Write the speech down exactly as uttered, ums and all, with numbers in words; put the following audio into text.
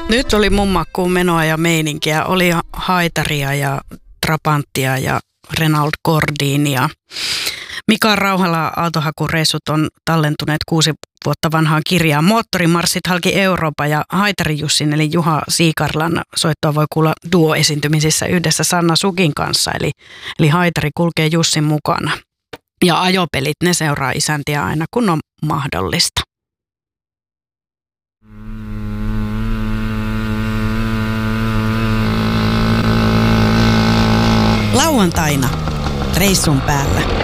Nyt oli mun makkuun menoa ja meininkiä. Oli haitaria ja trabanttia ja Renault Cordinia. Mika Rauhala autohakureissut on tallentuneet kuusi vuotta vanhaan kirjaan. Moottorimarssit halki Eurooppa ja Haitari Jussin eli Juha Siikarlan soittoa voi kuulla duo-esiintymisissä yhdessä Sanna Sukin kanssa. Eli, eli Haitari kulkee Jussin mukana. Ja ajopelit, ne seuraa isäntiä aina kun on mahdollista. Lauantaina reissun päällä.